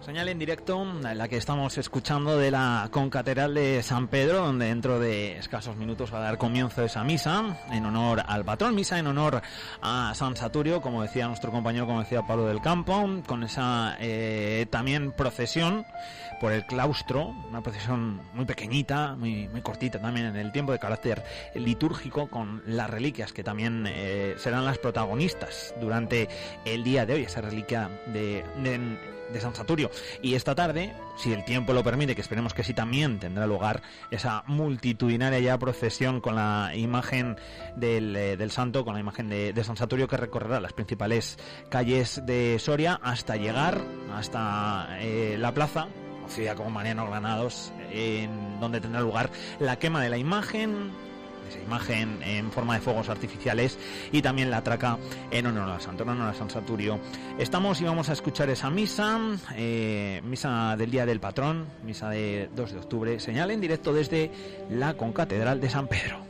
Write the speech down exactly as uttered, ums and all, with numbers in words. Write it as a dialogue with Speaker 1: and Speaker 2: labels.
Speaker 1: Señal en directo, la que estamos escuchando de la Concatedral de San Pedro, donde dentro de escasos minutos va a dar comienzo esa misa en honor al patrón, misa en honor a San Saturio, como decía nuestro compañero, como decía Pablo del Campo, con esa eh, también procesión por el claustro, una procesión muy pequeñita, muy, muy cortita también en el tiempo, de carácter litúrgico, con las reliquias que también eh, serán las protagonistas durante el día de hoy, esa reliquia de... de de San Saturio. Y esta tarde, si el tiempo lo permite, que esperemos que sí, también tendrá lugar esa multitudinaria ya procesión con la imagen del, eh, del santo, con la imagen de, de San Saturio, que recorrerá las principales calles de Soria hasta llegar hasta eh, la plaza, conocida como Mariano Granados, en donde tendrá lugar la quema de la imagen, esa imagen en forma de fuegos artificiales, y también la traca en honor al santo, en honor a San Saturio. Estamos y vamos a escuchar esa misa, eh, misa del Día del Patrón, misa de dos de octubre, señal en directo desde la Concatedral de San Pedro.